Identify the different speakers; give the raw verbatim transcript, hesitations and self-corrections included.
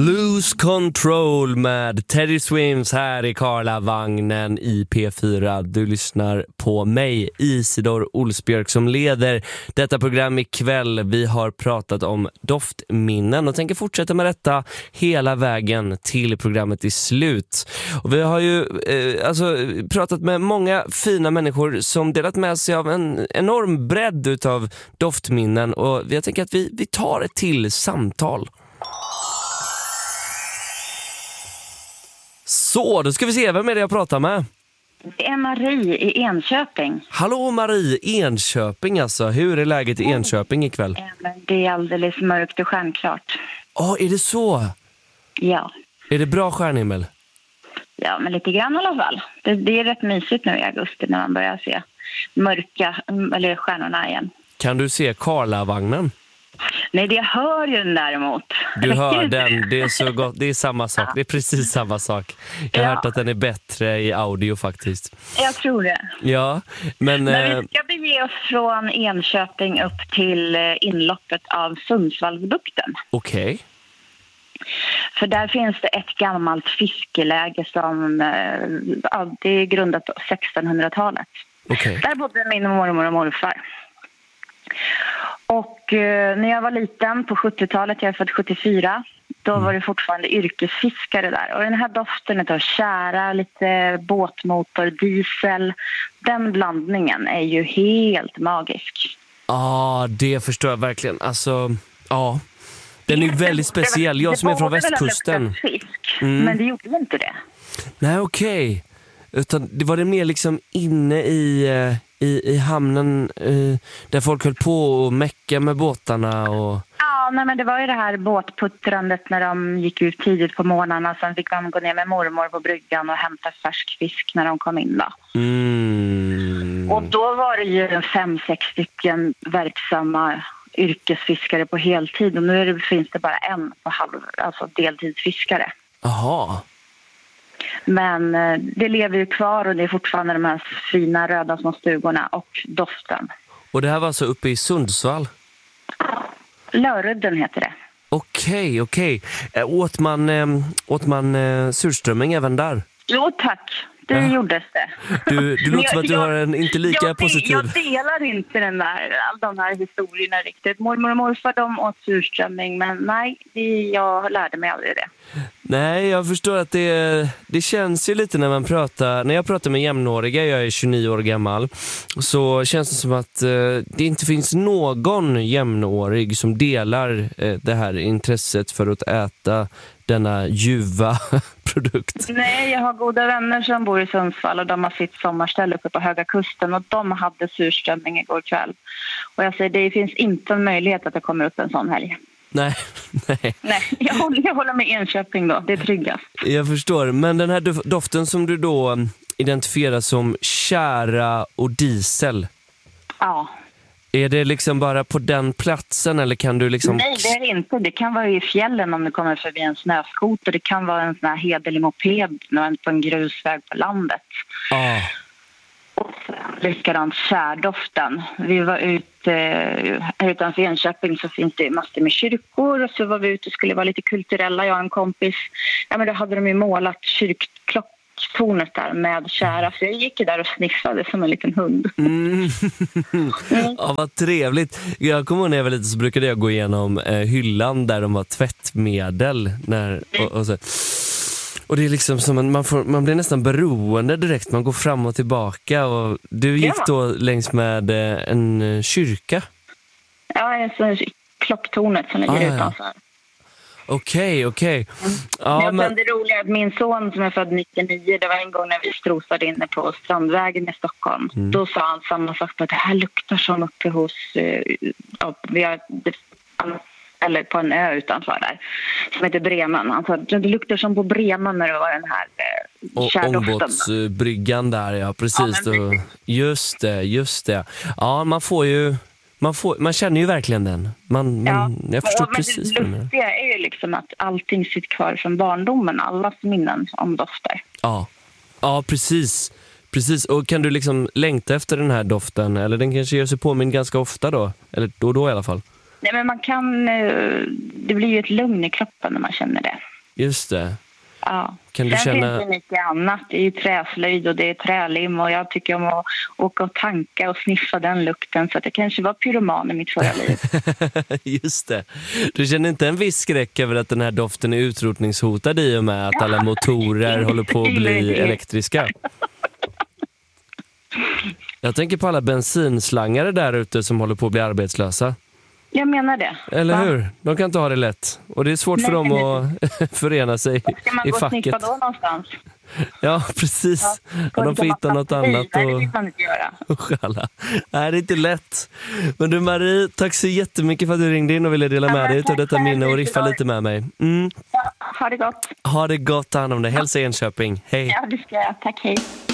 Speaker 1: Lose Control med Teddy Swims här i Karlavagnen i P fyra. Du lyssnar på mig, Isidor Olsbjörk, som leder detta program ikväll. Vi har pratat om doftminnen och tänker fortsätta med detta hela vägen till programmet i slut. Och vi har ju eh, alltså, pratat med många fina människor som delat med sig av en enorm bredd utav doftminnen. Och jag tänker att vi, vi tar ett till samtal. Så, då ska vi se, vem är det jag pratar med?
Speaker 2: Det är Marie i Enköping.
Speaker 1: Hallå Marie, Enköping alltså. Hur är läget i Enköping ikväll?
Speaker 2: Det är alldeles mörkt och stjärnklart.
Speaker 1: Ja, oh, är det så?
Speaker 2: Ja.
Speaker 1: Är det bra stjärnhimmel?
Speaker 2: Ja, men lite grann i alla fall. Det, det är rätt mysigt nu i augusti när man börjar se mörka, eller stjärnorna igen.
Speaker 1: Kan du se Karlavagnen?
Speaker 2: Nej, det hör ju den däremot.
Speaker 1: Du hör den, det är så gott, det är samma sak, ja. Det är precis samma sak. Jag har ja. hört att den är bättre i audio faktiskt.
Speaker 2: Jag tror det.
Speaker 1: Ja, men...
Speaker 2: men vi ska bege oss från Enköping upp till inloppet av Sundsvallsbukten.
Speaker 1: Okej. Okay.
Speaker 2: För där finns det ett gammalt fiskeläge som ja, det är grundat på sextonhundratalet.
Speaker 1: Okay.
Speaker 2: Där bodde min mormor och morfar. Och eh, när jag var liten på sjuttiotalet, jag är född sjuttiofyra, då var det fortfarande yrkesfiskare där. Och den här doften av tjära, lite båtmotor, diesel, den blandningen är ju helt magisk.
Speaker 1: Ja, ah, det förstår jag verkligen. Alltså, ja, den är ju väldigt speciell. Jag som är från västkusten.
Speaker 2: Fisk, mm. Men det gjorde inte det.
Speaker 1: Nej, okej. Okay. Utan det var det mer liksom inne i... Eh... I, i hamnen eh, där folk höll på och mecka med båtarna och...
Speaker 2: Ja, nej, men det var ju det här båtputtrandet när de gick ut tidigt på morgnarna. Sen fick de gå ner med mormor på bryggan och hämta färsk fisk när de kom in då.
Speaker 1: Mm.
Speaker 2: Och då var det ju fem, sex stycken verksamma yrkesfiskare på heltid. Och nu är det, finns det bara en på halv, alltså deltidsfiskare.
Speaker 1: Aha.
Speaker 2: Men det lever ju kvar och det är fortfarande de här fina röda små stugorna och doften.
Speaker 1: Och det här var alltså uppe i Sundsvall?
Speaker 2: Lörudden heter det.
Speaker 1: Okej, okej. Åt man, äh, åt man äh, surströmming även där?
Speaker 2: Jo tack, det ja. gjordes det.
Speaker 1: Du, du låter som att du har en inte lika
Speaker 2: jag,
Speaker 1: positiv...
Speaker 2: Jag delar inte den där, de här historierna riktigt. Mormor och morfar, de åt surströmming, men nej, det, jag lärde mig aldrig det.
Speaker 1: Nej, jag förstår att det, det känns ju lite när man pratar, när jag pratar med jämnåriga, jag är tjugonio år gammal, så känns det som att eh, det inte finns någon jämnårig som delar eh, det här intresset för att äta denna ljuva produkt.
Speaker 2: Nej, jag har goda vänner som bor i Sundsvall och de har sitt sommarställe uppe på Höga Kusten och de hade surströmming igår kväll. Och jag säger, det finns inte en möjlighet att det kommer upp en sån helg.
Speaker 1: Nej, nej.
Speaker 2: Nej, jag håller, jag håller med Enköping då, det är tryggast.
Speaker 1: Jag förstår, men den här doften som du då identifierar som tjära och diesel.
Speaker 2: Ja.
Speaker 1: Är det liksom bara på den platsen eller kan du liksom...
Speaker 2: Nej, det är det inte. Det kan vara i fjällen om det kommer förbi en snöskoter. Det kan vara en sån här hederlig moped på en grusväg på landet.
Speaker 1: Ah.
Speaker 2: Och likadant kärdoften. Vi var ute eh, utanför Enköping så finns det massor med kyrkor. Och så var vi ute och skulle vara lite kulturella. Jag och en kompis. Ja, men då hade de ju målat kyrkklocktornet där med kära. Så jag gick där och sniffade som en liten hund.
Speaker 1: Mm. Mm. Ja, vad trevligt. Jag kommer ihåg när jag var lite så brukade jag gå igenom eh, hyllan där de har tvättmedel. När, och, och så... Och det är liksom som en, man, får, man blir nästan beroende direkt. Man går fram och tillbaka. Och du gick ja. då längs med en kyrka?
Speaker 2: Ja, alltså klocktornet som ligger ah, utanför. Ja.
Speaker 1: Okej, okej.
Speaker 2: Mm. Ja, men det roliga är att min son som är född nittionio, det var en gång när vi strosade inne på Strandvägen i Stockholm. Mm. Då sa han samma sak, att det här luktar som uppe hos... Ja, vi har... Det, eller på en ö utanför där, som heter Bremen. Alltså, det luktar som på Bremen när det var den här eh, kärdoften.
Speaker 1: Ångbåtsbryggan där, ja, precis. Ja,
Speaker 2: precis.
Speaker 1: Just det, just det. Ja, man får ju... Man, får, man känner ju verkligen den. Man,
Speaker 2: ja.
Speaker 1: man, jag förstår
Speaker 2: ja,
Speaker 1: precis.
Speaker 2: Men det lustiga är ju liksom att allting sitter kvar från barndomen. Allas minnen om dofter.
Speaker 1: Ja, ja precis. Precis, och kan du liksom längta efter den här doften? Eller den kanske gör sig påminn ganska ofta då? Eller då och då i alla fall?
Speaker 2: Nej, men man kan... Det blir ju ett lugn i kroppen när man känner det.
Speaker 1: Just det.
Speaker 2: Ja.
Speaker 1: Kan du
Speaker 2: Sen
Speaker 1: känna...
Speaker 2: finns det mycket annat. Det är ju träslöjd och det är trälim och jag tycker om att åka och tanka och sniffa den lukten, så att jag kanske var pyroman i mitt förra liv.
Speaker 1: Just det. Du känner inte en viss skräck över att den här doften är utrotningshotad i och med att alla motorer håller på att bli elektriska? Jag tänker på alla bensinslangare där ute som håller på att bli arbetslösa.
Speaker 2: Jag menar det.
Speaker 1: Eller
Speaker 2: Va?
Speaker 1: hur? De kan inte ha det lätt. Och det är svårt
Speaker 2: Nej,
Speaker 1: för dem
Speaker 2: nej.
Speaker 1: att förena sig i facket.
Speaker 2: Ska man gå och sniffa då någonstans?
Speaker 1: Ja, precis. Ja, och de får hitta något annat
Speaker 2: Nej, det
Speaker 1: och,
Speaker 2: vill man inte göra.
Speaker 1: och stjäla. Nej, det är inte lätt. Men du Marie, tack så jättemycket för att du ringde in och ville dela
Speaker 2: Ja,
Speaker 1: med dig
Speaker 2: tack
Speaker 1: av detta
Speaker 2: själv,
Speaker 1: minne och
Speaker 2: det
Speaker 1: riffa
Speaker 2: var-
Speaker 1: lite med mig. Mm.
Speaker 2: Ja, ha det gott.
Speaker 1: Ha det gott, ta hand om dig. Hälsa Enköping. Hej.
Speaker 2: Ja, det ska jag. Tack, hej.